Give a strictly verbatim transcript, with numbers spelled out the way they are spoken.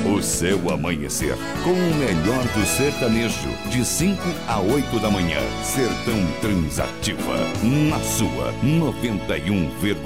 O seu amanhecer com o melhor do sertanejo, de cinco a oito da manhã. Sertão Transativa, na sua noventa e um vírgula